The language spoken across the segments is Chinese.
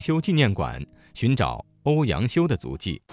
修纪念馆寻找欧阳修的足迹。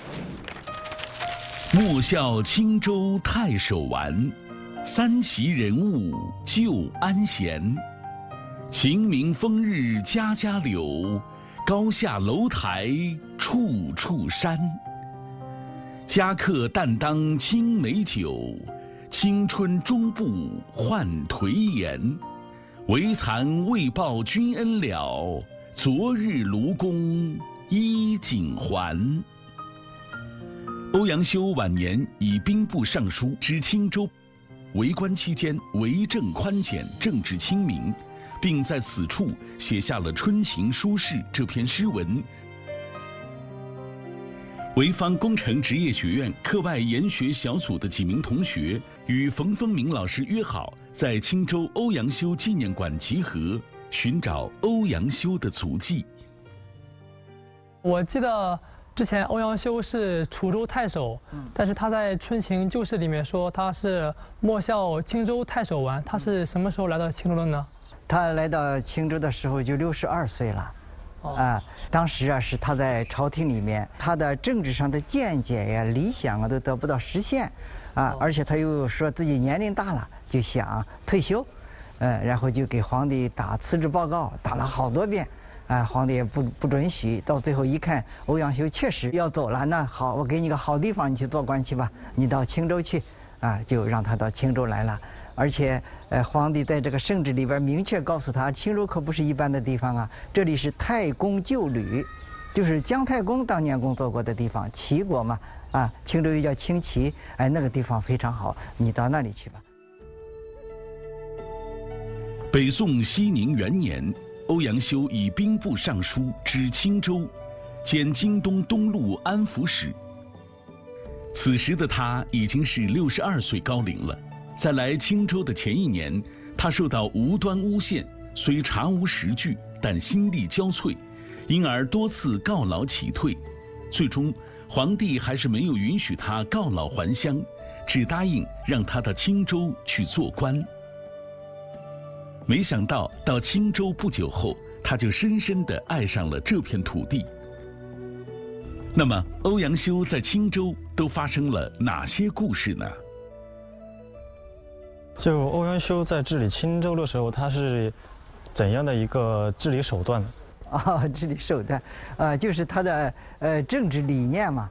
莫笑轻舟太守完，三齐人物旧安闲。晴明风日家家柳，高下楼台处处山。家客但当青梅酒，青春终不换颓颜。唯惭未报君恩了，昨日卢公衣锦还。欧阳修晚年以兵部尚书知青州，为官期间为政宽简，政治清明，并在此处写下了《春情书事》这篇诗文。潍坊工程职业学院课外研学小组的几名同学与冯风明老师约好，在青州欧阳修纪念馆集合，寻找欧阳修的足迹。 我记得之前欧阳修是楚州太守，但是他在《春情旧事》里面说他是莫笑轻舟太守完。他是什么时候来到青州的呢？ 他来到青州的时候就62岁了。当时啊是他在朝廷里面，他的政治上的见解呀、理想啊都得不到实现，而且他又说自己年龄大了，就想退休，然后就给皇帝打辞职报告，打了好多遍，皇帝也不准许。到最后一看，欧阳修确实要走了，那好，我给你个好地方，你去做官去吧，你到青州去，就让他到青州来了。而且，皇帝在这个圣旨里边明确告诉他，青州可不是一般的地方啊，这里是太公旧旅，就是姜太公当年工作过的地方，齐国嘛，青州又叫青齐，那个地方非常好，你到那里去吧。 北宋熙宁元年，欧阳修以兵部尚书知青州，兼京东东路安抚使。此时的他已经是62岁高龄了。在来青州的前一年，他受到无端诬陷，虽查无实据，但心力交瘁，因而多次告老乞退。最终，皇帝还是没有允许他告老还乡，只答应让他到青州去做官。没想到到青州不久后，他就深深地爱上了这片土地。那么，欧阳修在青州都发生了哪些故事呢？ 就欧阳修在治理青州的时候，他是怎样的一个治理手段呢？ 治理手段，就是他的政治理念嘛，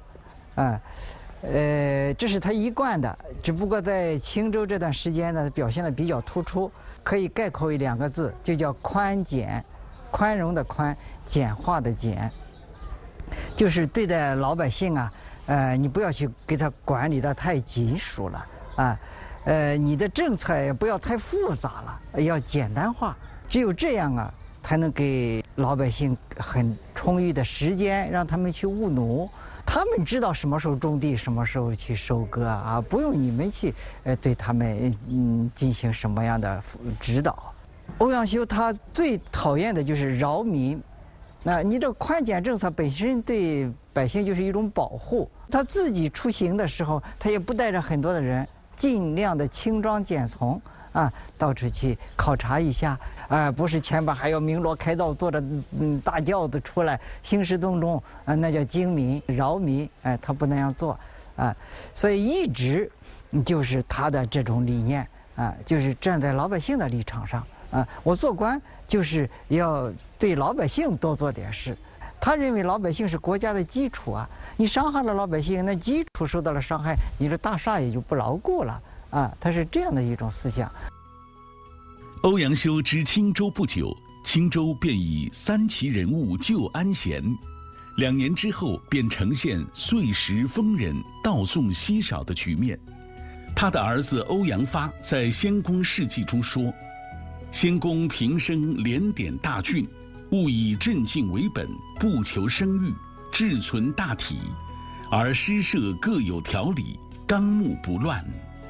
这是他一贯的，只不过在青州这段时间呢，表现的比较突出，可以概括为2个字，就叫宽简，宽容的宽，简化的简，就是对待老百姓你不要去给他管理的太紧疏了你的政策也不要太复杂了，要简单化。只有这样才能给老百姓很充裕的时间，让他们去务农。他们知道什么时候种地，什么时候去收割不用你们去对他们进行什么样的指导。欧阳修他最讨厌的就是扰民。你这宽简政策本身对百姓就是一种保护。他自己出行的时候，他也不带着很多的人。尽量的轻装简从到处去考察一下不是前边还要鸣锣开道，坐着大轿子出来兴师动众那叫惊民扰民他不那样做所以一直就是他的这种理念就是站在老百姓的立场上我做官就是要对老百姓多做点事。他认为老百姓是国家的基础你伤害了老百姓，那基础受到了伤害，你这大厦也就不牢固了他是这样的一种思想。 欧阳修知青州不久，青州便以三齐人物旧安闲，2年之后便呈现岁时丰人，稻种稀少的局面。他的儿子欧阳发在《先公事迹》中说：“先公平生连点大郡，务以镇静为本，不求声誉，志存大体，而诗社各有条理，纲目不乱。”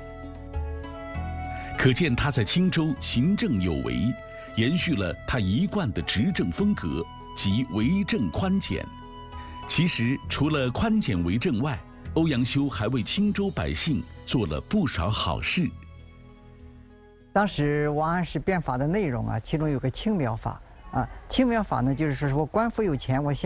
可见他在青州勤政有为，延续了他一贯的执政风格，即为政宽简。其实，除了宽简为政外，欧阳修还为青州百姓做了不少好事。 当时王安石变法的内容其中有个青苗法青苗法呢，就是说官府有钱，我先